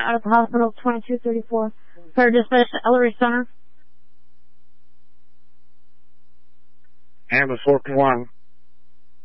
out of the hospital, 2234. Fire dispatch to Ellery Center. Ambulance 421.